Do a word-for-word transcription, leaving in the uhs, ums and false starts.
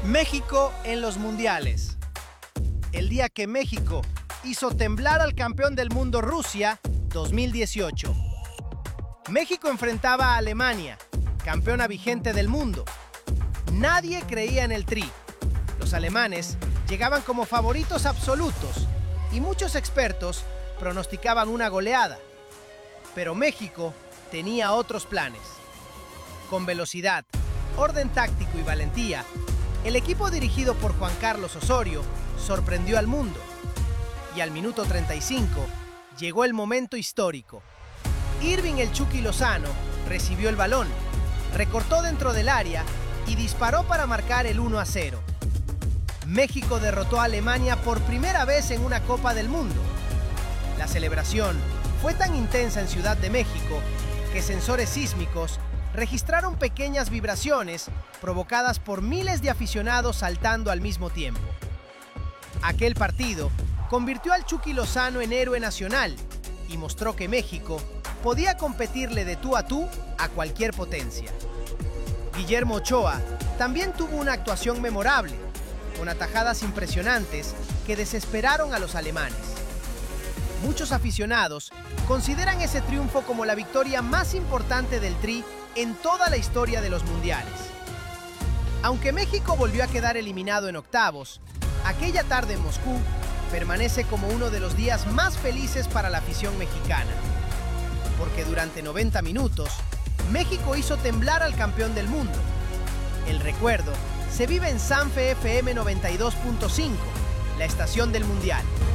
México en los mundiales. El día que México hizo temblar al campeón del mundo Rusia dos mil dieciocho. México enfrentaba a Alemania, campeona vigente del mundo. Nadie creía en el Tri. Los alemanes llegaban como favoritos absolutos y muchos expertos pronosticaban una goleada. Pero México tenía otros planes. Con velocidad, orden táctico y valentía, el equipo dirigido por Juan Carlos Osorio sorprendió al mundo. Y al minuto treinta y cinco llegó el momento histórico. Irving el Chucky Lozano recibió el balón, recortó dentro del área y disparó para marcar el uno a cero. México derrotó a Alemania por primera vez en una Copa del Mundo. La celebración fue tan intensa en Ciudad de México que sensores sísmicos registraron pequeñas vibraciones provocadas por miles de aficionados saltando al mismo tiempo. Aquel partido convirtió al Chucky Lozano en héroe nacional y mostró que México podía competirle de tú a tú a cualquier potencia. Guillermo Ochoa también tuvo una actuación memorable, con atajadas impresionantes que desesperaron a los alemanes. Muchos aficionados consideran ese triunfo como la victoria más importante del Tri en toda la historia de los mundiales. Aunque México volvió a quedar eliminado en octavos, aquella tarde en Moscú permanece como uno de los días más felices para la afición mexicana. Porque durante noventa minutos, México hizo temblar al campeón del mundo. El recuerdo se vive en Sanfe F M noventa y dos punto cinco, la estación del mundial.